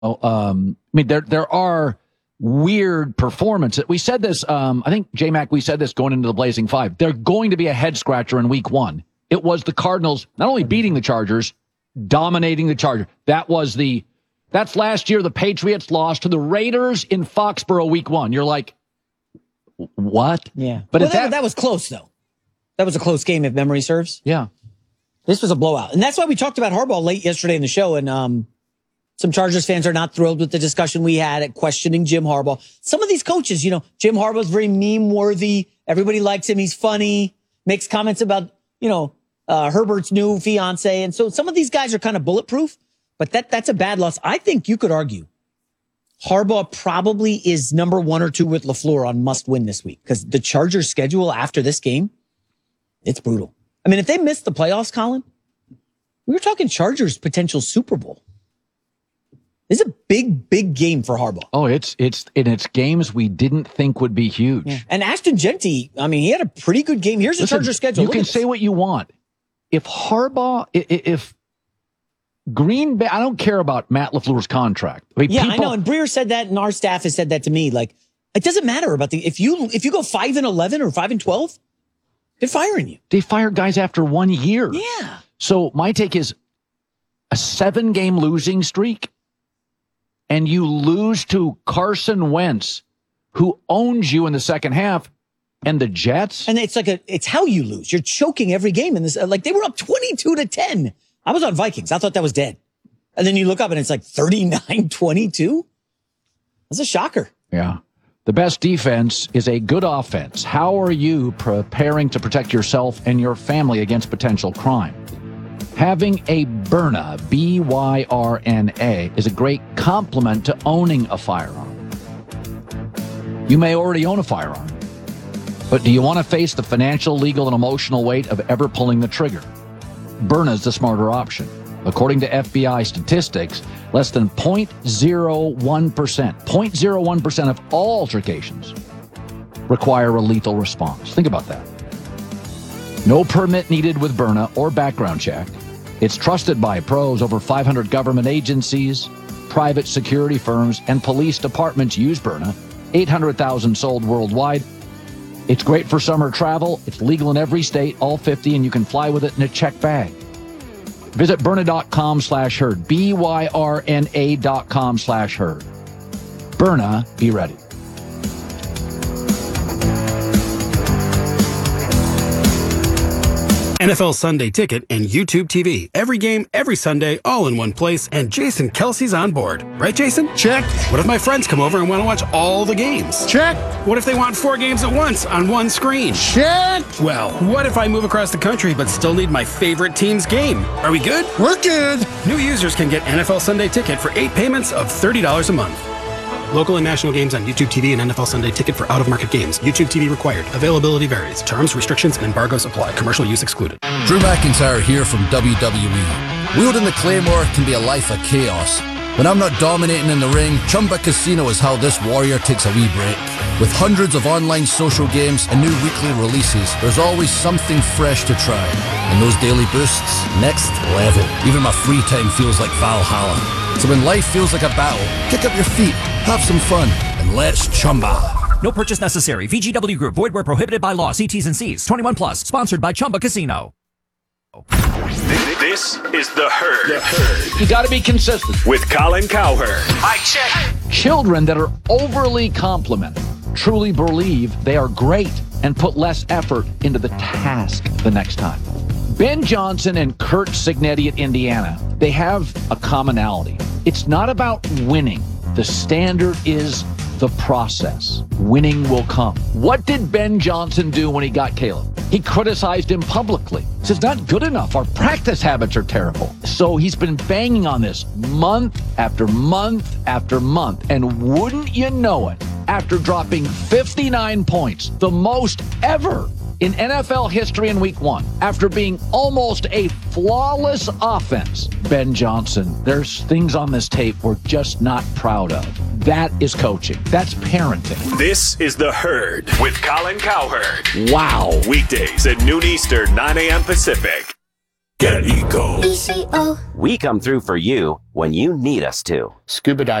There are weird performances. We said this, I think, J-Mac, we said this going into the Blazing Five. They're going to be a head scratcher in week one. It was the Cardinals not only beating the Chargers, dominating the Chargers. That's last year the Patriots lost to the Raiders in Foxborough week one. You're like, what? Yeah. But that was close, though. That was a close game, if memory serves. Yeah. This was a blowout. And that's why we talked about Harbaugh late yesterday in the show. And some Chargers fans are not thrilled with the discussion we had at questioning Jim Harbaugh. Some of these coaches, Jim Harbaugh's very meme-worthy. Everybody likes him. He's funny. Makes comments about, Herbert's new fiance. And so some of these guys are kind of bulletproof. But that's a bad loss. I think you could argue Harbaugh probably is number 1 or 2 with LaFleur on must win this week. Because the Chargers schedule after this game, it's brutal. I mean, if they miss the playoffs, Colin, we were talking Chargers potential Super Bowl. This is a big, big game for Harbaugh. Oh, it's games we didn't think would be huge. Yeah. And Ashton Genty, he had a pretty good game. Here's the Chargers schedule. You can say what you want. If Green Bay, I don't care about Matt LaFleur's contract. I know. And Breer said that, and our staff has said that to me. Like, it doesn't matter about if you go 5-11 or 5-12. They're firing you. They fire guys after 1 year. Yeah. So my take is a 7-game losing streak, and you lose to Carson Wentz, who owns you in the second half, and the Jets. And it's how you lose. You're choking every game in this. Like, they were up 22-10. I was on Vikings. I thought that was dead. And then you look up and it's like 39-22. That's a shocker. Yeah. The best defense is a good offense. How are you preparing to protect yourself and your family against potential crime? Having a Byrna, B-Y-R-N-A, is a great complement to owning a firearm. You may already own a firearm, but do you want to face the financial, legal, and emotional weight of ever pulling the trigger? Byrna is the smarter option. According to FBI statistics, less than 0.01% of all altercations require a lethal response. Think about that. No permit needed with Byrna or background check. It's trusted by pros. Over 500 government agencies, private security firms, and police departments use Byrna. 800,000 sold worldwide. It's great for summer travel. It's legal in every state, all 50, and you can fly with it in a check bag. Visit Byrna.com/herd, BYRNA.com/herd. Byrna, be ready. NFL Sunday Ticket and YouTube TV. Every game, every Sunday, all in one place, and Jason Kelsey's on board. Right, Jason? Check. What if my friends come over and want to watch all the games? Check. What if they want 4 games at once on one screen? Check. Well, what if I move across the country but still need my favorite team's game? Are we good? We're good. New users can get NFL Sunday Ticket for 8 payments of $30 a month. Local and national games on YouTube TV and NFL Sunday Ticket for out-of-market games. YouTube TV required. Availability varies. Terms, restrictions, and embargoes apply. Commercial use excluded. Drew McIntyre here from WWE. Wielding the Claymore can be a life of chaos. When I'm not dominating in the ring, Chumba Casino is how this warrior takes a wee break. With hundreds of online social games and new weekly releases, there's always something fresh to try. And those daily boosts, next level. Even my free time feels like Valhalla. So when life feels like a battle, kick up your feet, have some fun, and let's Chumba. No purchase necessary. VGW Group. Void where prohibited by law. See T's and C's. 21 plus. Sponsored by Chumba Casino. This is The Herd. You got to be consistent. With Colin Cowherd. Mic check. Children that are overly complimented truly believe they are great and put less effort into the task the next time. Ben Johnson and Kurt Signetti at Indiana, they have a commonality. It's not about winning. The standard is the process. Winning will come. What did Ben Johnson do when he got Caleb? He criticized him publicly. He says, not good enough. Our practice habits are terrible. So he's been banging on this month after month after month. And wouldn't you know it, after dropping 59 points, the most ever in NFL history in week 1, after being almost a flawless offense, Ben Johnson, there's things on this tape we're just not proud of. That is coaching. That's parenting. This is The Herd with Colin Cowherd. Wow. Weekdays at noon Eastern, 9 a.m. Pacific. Get Eco. We come through for you when you need us to. Scuba dive.